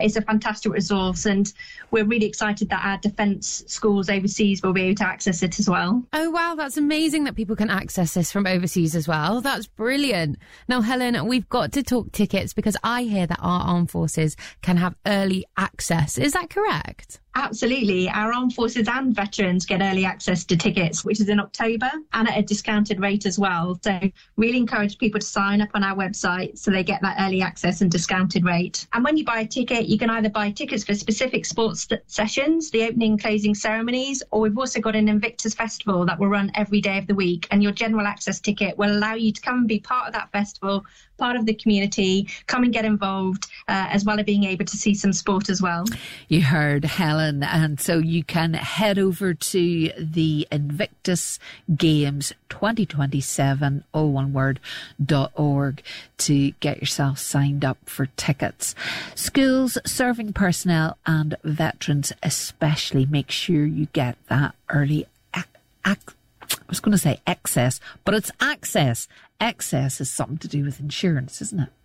It's a fantastic resource, and we're really excited that our defence schools overseas will be able to access it as well. Oh, wow, that's amazing that people can access this from overseas as well. That's brilliant. Now, Helen, we've got to talk tickets because I hear that our armed forces can have early access. Is that correct? Absolutely. Our armed forces and veterans get early access to tickets, which is in October, and at a discounted rate as well. So really encourage people to sign up on our website so they get that early access and discounted rate. And when you buy a ticket, you can either buy tickets for specific sports sessions, the opening and closing ceremonies, or we've also got an Invictus Festival that will run every day of the week. And your general access ticket will allow you to come and be part of that festival, part of the community, come and get involved, as well as being able to see some sport as well. You heard Helen, and so you can head over to the Invictus Games 2027, all one word, .org to get yourself signed up for tickets. Schools, serving personnel and veterans especially, make sure you get that early I was going to say excess, but it's access. Excess is something to do with insurance, isn't it?